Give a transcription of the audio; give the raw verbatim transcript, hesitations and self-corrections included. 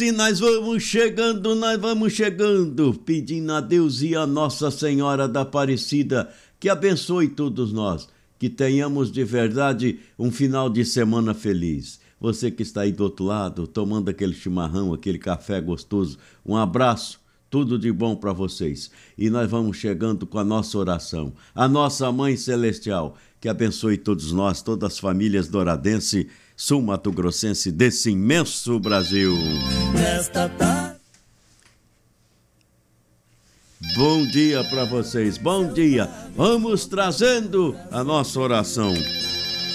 E nós vamos chegando, nós vamos chegando, pedindo a Deus e a Nossa Senhora da Aparecida que abençoe todos nós, que tenhamos de verdade um final de semana feliz. Você que está aí do outro lado, tomando aquele chimarrão, aquele café gostoso, um abraço, tudo de bom para vocês. E nós vamos chegando com a nossa oração. A nossa Mãe Celestial, que abençoe todos nós, todas as famílias douradense, sul-mato-grossense desse imenso Brasil. Nesta tarde. Bom dia para vocês, bom dia. Vamos trazendo a nossa oração.